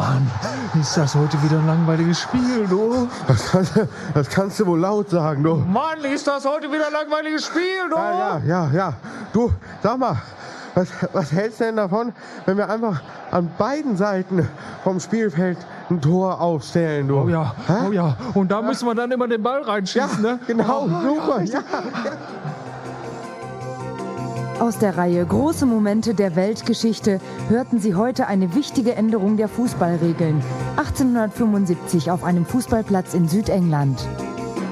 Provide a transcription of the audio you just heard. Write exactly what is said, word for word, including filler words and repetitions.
Mann, ist das heute wieder ein langweiliges Spiel, du? Das kannst, das kannst du wohl laut sagen, du. Mann, ist das heute wieder ein langweiliges Spiel, du? Ja, ja, ja, ja. Du, sag mal, was, was hältst du denn davon, wenn wir einfach an beiden Seiten vom Spielfeld ein Tor aufstellen, du? Oh ja, Hä? oh ja. Und da müssen wir dann immer den Ball reinschießen, Ja, ne? genau, Oh, super, ja. ja, ja. Aus der Reihe Große Momente der Weltgeschichte hörten Sie heute eine wichtige Änderung der Fußballregeln. achtzehnhundertfünfundsiebzig auf einem Fußballplatz in Südengland.